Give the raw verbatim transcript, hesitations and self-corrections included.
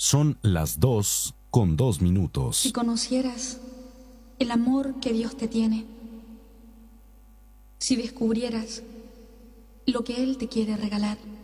Son las dos con dos minutos. Si conocieras el amor que Dios te tiene, si descubrieras lo que Él te quiere regalar,